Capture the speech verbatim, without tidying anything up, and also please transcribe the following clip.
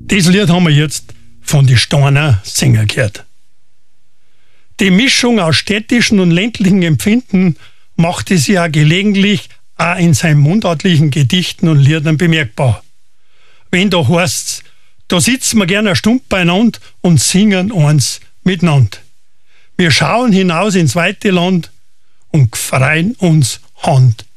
Das Lied haben wir jetzt von die Steiner Sänger gehört. Die Mischung aus städtischen und ländlichen Empfinden machte sie ja gelegentlich auch in seinen mundartlichen Gedichten und Liedern bemerkbar. Wenn da heißt's, da sitzen wir gerne eine Stunde beieinander und singen eins miteinander. Wir schauen hinaus ins weite Land und freuen uns Hand